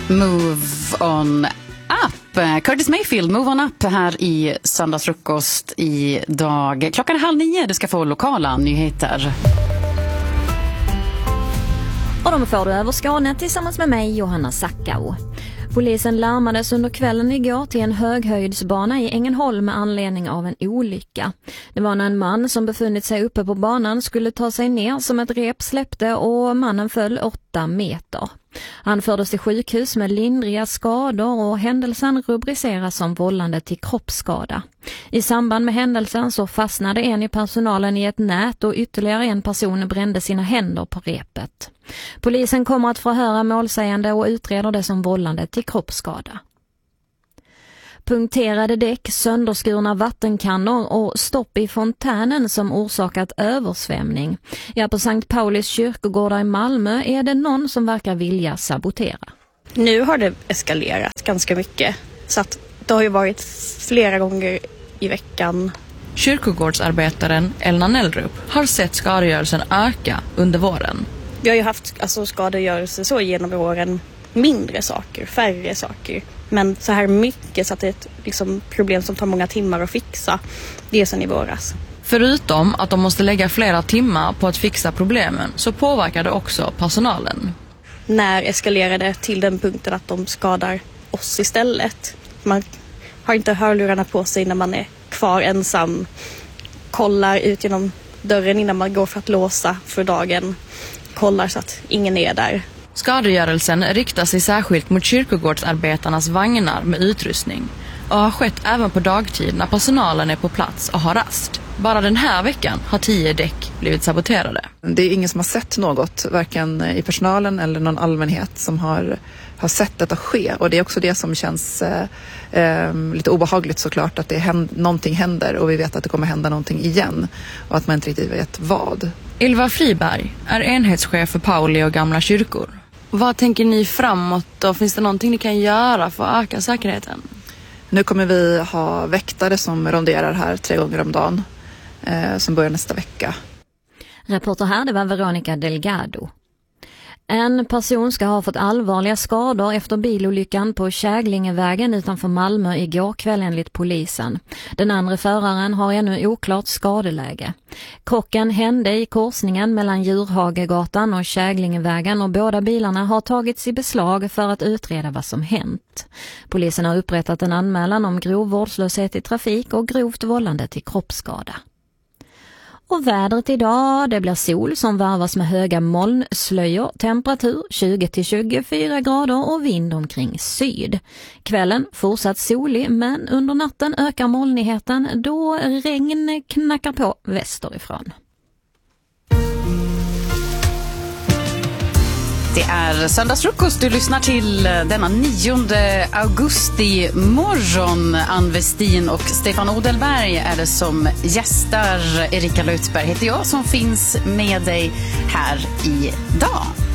Move on up. Curtis Mayfield, Move on up här i Söndagsfrukost idag. Klockan är 8:30, du ska få lokala nyheter. Och de får du över Skåne tillsammans med mig, Johanna Sackau. Polisen larmades under kvällen igår till en höghöjdsbana i Ängelholm med anledning av en olycka. Det var när en man som befunnit sig uppe på banan skulle ta sig ner som ett rep släppte och mannen föll 8 meter. Han fördes till sjukhus med lindriga skador och händelsen rubriceras som vållande till kroppsskada. I samband med händelsen så fastnade en i personalen i ett nät och ytterligare en person brände sina händer på repet. Polisen kommer att förhöra målsägande och utreder det som vållande till kroppsskada. Punkterade däck, sönderskurna vattenkannor och stopp i fontänen som orsakat översvämning. Ja, på Sankt Paulis kyrkogård i Malmö är det någon som verkar vilja sabotera. Nu har det eskalerat ganska mycket, så att det har ju varit flera gånger i veckan. Kyrkogårdsarbetaren Elna Nellrup har sett skadegörelsen öka under våren. Vi har ju haft skadegörelse så genom åren, mindre saker, färre saker. Men så här mycket så att det är ett problem som tar många timmar att fixa, det är sen i våras. Förutom att de måste lägga flera timmar på att fixa problemen så påverkar det också personalen. När eskalerade till den punkten att de skadar oss istället. Man har inte hörlurarna på sig när man är kvar ensam. Kollar ut genom dörren innan man går för att låsa för dagen. Kollar så att ingen är där. Skadegörelsen riktar sig särskilt mot kyrkogårdsarbetarnas vagnar med utrustning och har skett även på dagtid när personalen är på plats och har rast. Bara den här veckan har 10 däck blivit saboterade. Det är ingen som har sett något, varken i personalen eller någon allmänhet som har sett detta ske. Och det är också det som känns lite obehagligt såklart, att någonting händer och vi vet att det kommer hända någonting igen och att man inte riktigt vet vad. Ylva Friberg är enhetschef för Pauli och Gamla kyrkor. Vad tänker ni framåt och finns det någonting ni kan göra för att öka säkerheten? Nu kommer vi ha väktare som ronderar här 3 gånger om dagen som börjar nästa vecka. Reporter här, det var Veronica Delgado. En person ska ha fått allvarliga skador efter bilolyckan på Käglingevägen utanför Malmö igår kväll enligt polisen. Den andra föraren har ännu oklart skadeläge. Krocken hände i korsningen mellan Djurhagegatan och Käglingevägen och båda bilarna har tagits i beslag för att utreda vad som hänt. Polisen har upprättat en anmälan om grov vårdslöshet i trafik och grovt vållande till kroppsskada. Och vädret idag, det blir sol som varvas med höga molnslöjor, temperatur 20-24 grader och vind omkring syd. Kvällen fortsatt solig, men under natten ökar molnigheten då regn knackar på västerifrån. Det är Söndagsfrukost du lyssnar till denna 9 augusti morgon. Ann Westin och Stefan Odelberg är det som gästar. Erika Lutberg heter jag som finns med dig här idag.